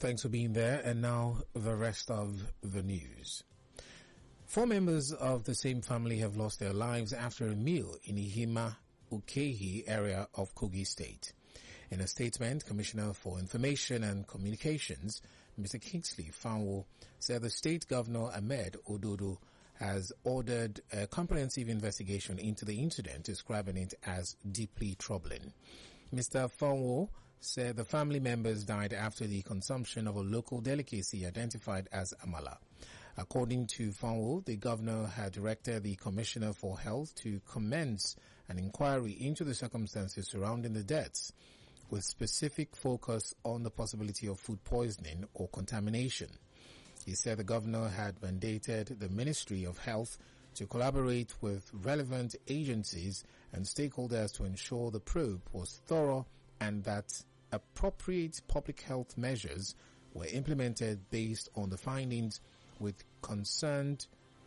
Thanks for being there. And now the rest of the news. 4 members of the same family have lost their lives after a meal in Ihima Ukehi area of Kogi State. In a statement, Commissioner for Information and Communications, Mr. Kingsley Fanwo, said the State Governor Ahmed Ododo has ordered a comprehensive investigation into the incident, describing it as deeply troubling. Mr. Fanwo said the family members died after the consumption of a local delicacy identified as amala. According to Fanwo, the governor had directed the Commissioner for Health to commence an inquiry into the circumstances surrounding the deaths, with specific focus on the possibility of food poisoning or contamination. He said the governor had mandated the Ministry of Health to collaborate with relevant agencies and stakeholders to ensure the probe was thorough and that appropriate public health measures were implemented based on the findings, with concerns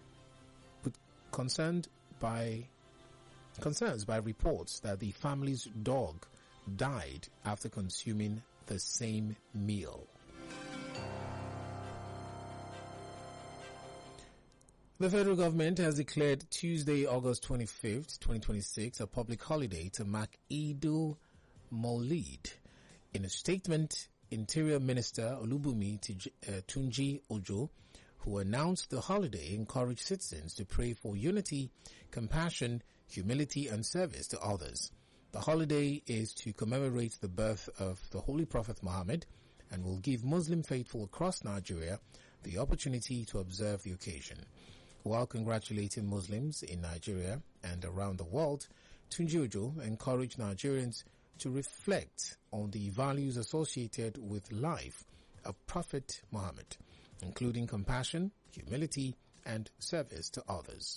by reports that the family's dog died after consuming the same meal. The federal government has declared Tuesday, August 25th, 2026, a public holiday to mark Eid al-Maulid. In a statement, Interior Minister Olubunmi Tunji Ojo, who announced the holiday, encouraged citizens to pray for unity, compassion, humility, and service to others. The holiday is to commemorate the birth of the Holy Prophet Muhammad and will give Muslim faithful across Nigeria the opportunity to observe the occasion. While congratulating Muslims in Nigeria and around the world, Tunji Ojo encouraged Nigerians to reflect on the values associated with life of Prophet Muhammad, including compassion, humility, and service to others.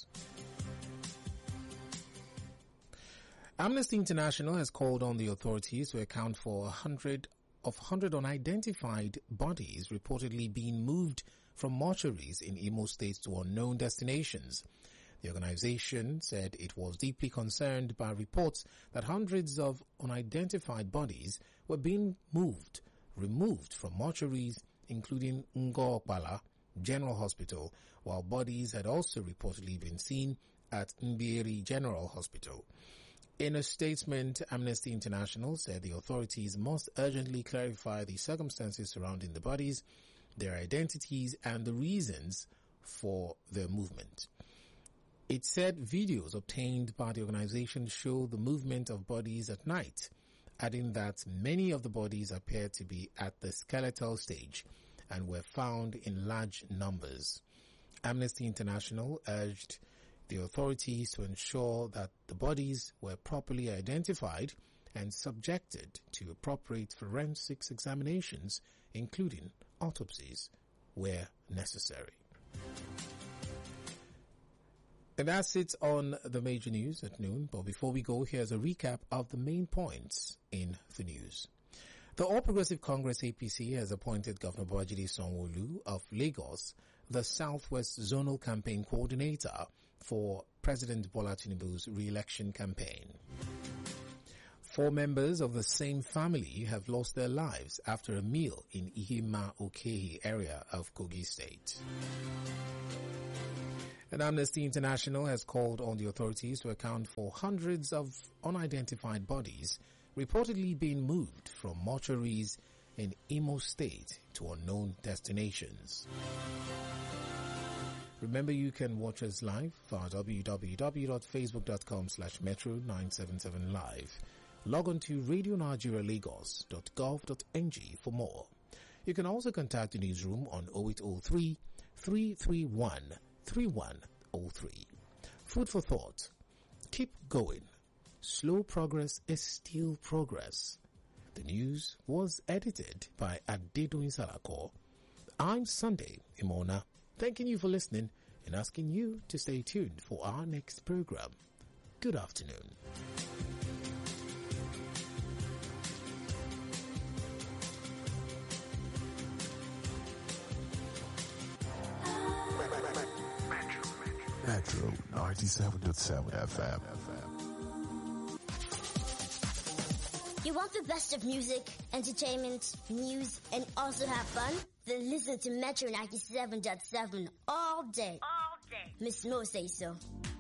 Amnesty International has called on the authorities to account for 100 unidentified bodies reportedly being moved from mortuaries in Imo State to unknown destinations. The organization said it was deeply concerned by reports that hundreds of unidentified bodies were being removed from mortuaries, including Ngo General Hospital, while bodies had also reportedly been seen at Mbieri General Hospital. In a statement, Amnesty International said the authorities must urgently clarify the circumstances surrounding the bodies, their identities, and the reasons for their movement. It said videos obtained by the organization show the movement of bodies at night, adding that many of the bodies appeared to be at the skeletal stage and were found in large numbers. Amnesty International urged the authorities to ensure that the bodies were properly identified and subjected to appropriate forensics examinations, including autopsies, where necessary. And that's it on the major news at noon. But before we go, here's a recap of the main points in the news. The All Progressive Congress APC has appointed Governor Babajide Sanwo-Olu of Lagos the Southwest Zonal Campaign Coordinator for President Bola Tinubu's re-election campaign. 4 members of the same family have lost their lives after a meal in Ihima Ukehi area of Kogi State. And Amnesty International has called on the authorities to account for hundreds of unidentified bodies reportedly being moved from mortuaries in Imo State to unknown destinations. Remember, you can watch us live via www.facebook.com/metro977live. Log on to radionigerialagos.gov.ng for more. You can also contact the newsroom on 0803 331 3103. Food for thought. Keep going. Slow progress is still progress. The news was edited by Adedoyin Salako. I'm Sunday Imona, thanking you for listening and asking you to stay tuned for our next program. Good afternoon. Metro 97.7 FM. You want the best of music, entertainment, news, and also have fun? Then listen to Metro 97.7 all day. Miss Mo say so.